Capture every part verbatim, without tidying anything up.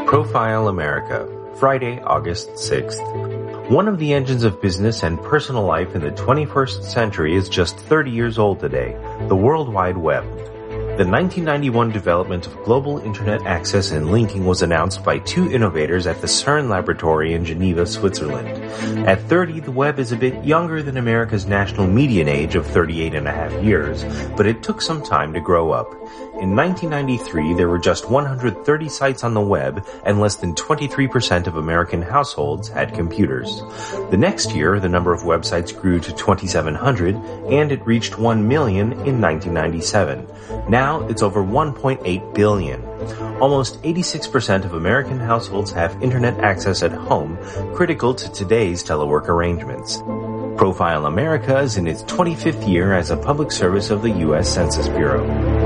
Profile America, Friday, August sixth. One of the engines of business and personal life in the twenty-first century is just thirty years old today, the World Wide Web. The nineteen ninety-one development of global internet access and linking was announced by two innovators at the CERN laboratory in Geneva, Switzerland. At thirty, the web is a bit younger than America's national median age of thirty-eight and a half years, but it took some time to grow up. In nineteen ninety-three, there were just one hundred thirty sites on the web, and less than twenty-three percent of American households had computers. The next year, the number of websites grew to twenty-seven hundred, and it reached one million in nineteen ninety-seven. Now, it's over one point eight billion. Almost eighty-six percent of American households have internet access at home, critical to today's telework arrangements. Profile America is in its twenty-fifth year as a public service of the U S Census Bureau.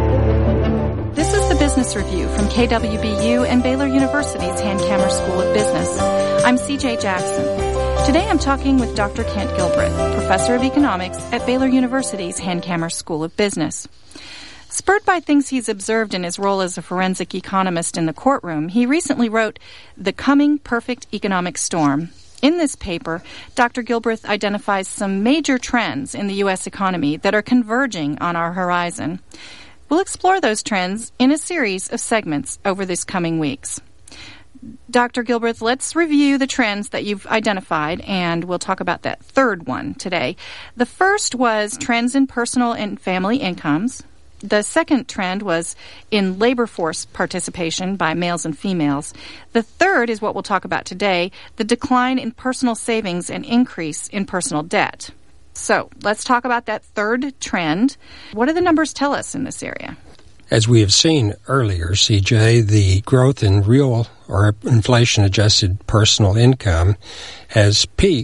This is the Business Review from K W B U and Baylor University's Hankamer School of Business. I'm C J Jackson. Today I'm talking with Doctor Kent Gilbreth, Professor of Economics at Baylor University's Hankamer School of Business. Spurred by things he's observed in his role as a forensic economist in the courtroom, he recently wrote The Coming Perfect Economic Storm. In this paper, Doctor Gilbreth identifies some major trends in the U S economy that are converging on our horizon. We'll explore those trends in a series of segments over these coming weeks. Doctor Gilbreth, let's review the trends that you've identified, and we'll talk about that third one today. The first was trends in personal and family incomes. The second trend was in labor force participation by males and females. The third is what we'll talk about today, the decline in personal savings and increase in personal debt. So let's talk about that third trend. What do the numbers tell us in this area? As we have seen earlier, C J, the growth in real or inflation-adjusted personal income has peaked